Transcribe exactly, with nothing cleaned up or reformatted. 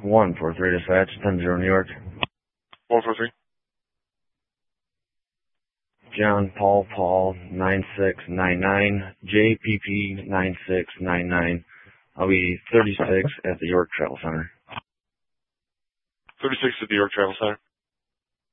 one four three dispatch, ten zero New York. one four three. John Paul Paul nine six nine nine, J P P nine six nine nine. I'll be thirty-six at the York Travel Center. thirty-six at the York Travel Center.